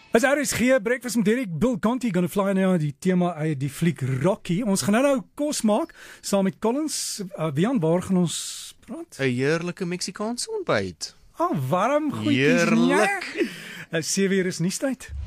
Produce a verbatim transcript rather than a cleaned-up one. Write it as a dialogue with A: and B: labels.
A: As R S G, breakfast met Derek, Bill Conti, gonna fly nou die tema uit die fliek Rocky. Ons gaan nou nou kos maak, saam met Collins. Uh, Wian, waar gaan ons praat?
B: 'n heerlike Meksikaanse ontbyt.
A: Ah, warm goedjies.
B: Heerlik.
A: Ja. Uh, sewe uur is nuustyd.